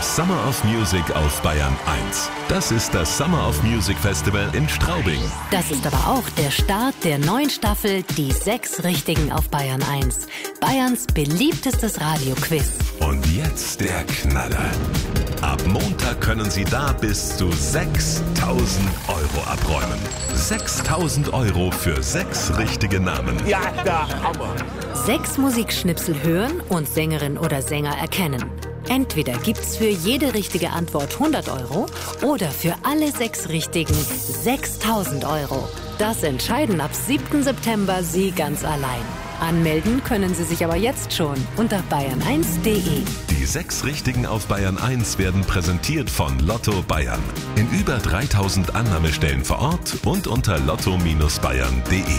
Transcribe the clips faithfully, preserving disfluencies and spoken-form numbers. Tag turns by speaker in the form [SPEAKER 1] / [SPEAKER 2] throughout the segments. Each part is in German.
[SPEAKER 1] Das Summer of Music auf Bayern eins. Das ist das Summer of Music Festival in Straubing.
[SPEAKER 2] Das ist aber auch der Start der neuen Staffel Die sechs Richtigen auf Bayern eins. Bayerns beliebtestes Radioquiz.
[SPEAKER 1] Und jetzt der Knaller. Ab Montag können Sie da bis zu sechstausend Euro abräumen. sechstausend Euro für sechs richtige Namen.
[SPEAKER 3] Ja, der Hammer.
[SPEAKER 2] Sechs Musikschnipsel hören und Sängerin oder Sänger erkennen. Entweder gibt's für jede richtige Antwort hundert Euro oder für alle sechs Richtigen sechstausend Euro. Das entscheiden ab siebten September Sie ganz allein. Anmelden können Sie sich aber jetzt schon unter bayern eins punkt de.
[SPEAKER 1] Die sechs Richtigen auf Bayern eins werden präsentiert von Lotto Bayern. In über dreitausend Annahmestellen vor Ort und unter lotto Bindestrich bayern punkt de.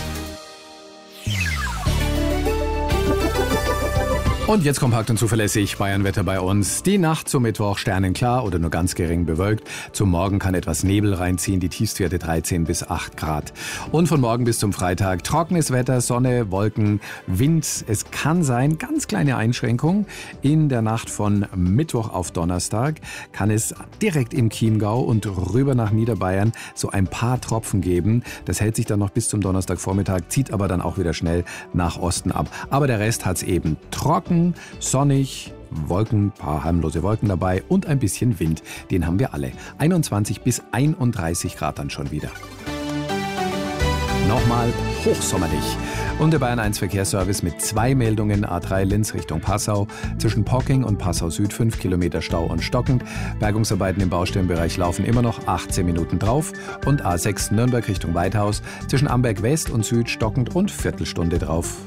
[SPEAKER 4] Und jetzt kompakt und zuverlässig Bayernwetter bei uns. Die Nacht zum Mittwoch sternenklar oder nur ganz gering bewölkt. Zum Morgen kann etwas Nebel reinziehen, die Tiefstwerte dreizehn bis acht Grad. Und von morgen bis zum Freitag trockenes Wetter, Sonne, Wolken, Wind. Es kann sein, ganz kleine Einschränkung. In der Nacht von Mittwoch auf Donnerstag kann es direkt im Chiemgau und rüber nach Niederbayern so ein paar Tropfen geben. Das hält sich dann noch bis zum Donnerstagvormittag, zieht aber dann auch wieder schnell nach Osten ab. Aber der Rest hat's eben trocken, sonnig, Wolken, paar harmlose Wolken dabei und ein bisschen Wind. Den haben wir alle. einundzwanzig bis einunddreißig Grad dann schon wieder. Nochmal hochsommerlich. Und der Bayern eins Verkehrsservice mit zwei Meldungen. A drei Linz Richtung Passau. Zwischen Pocking und Passau Süd fünf Kilometer Stau und stockend. Bergungsarbeiten im Baustellenbereich laufen immer noch achtzehn Minuten drauf. Und A sechs Nürnberg Richtung Weithaus. Zwischen Amberg West und Süd stockend und Viertelstunde drauf.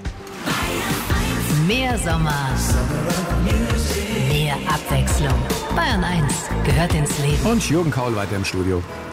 [SPEAKER 2] Mehr Sommer, mehr Abwechslung. Bayern eins gehört ins Leben.
[SPEAKER 4] Und Jürgen Kaul weiter im Studio.